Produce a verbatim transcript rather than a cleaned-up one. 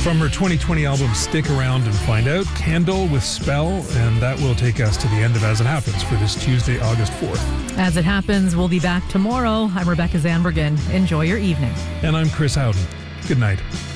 From her twenty twenty album Stick Around and Find Out, Candle with Spell, and that will take us to the end of As It Happens for this Tuesday, August fourth. As It Happens, we'll be back tomorrow. I'm Rebecca Zandbergen. Enjoy your evening. And I'm Chris Howden. Good night.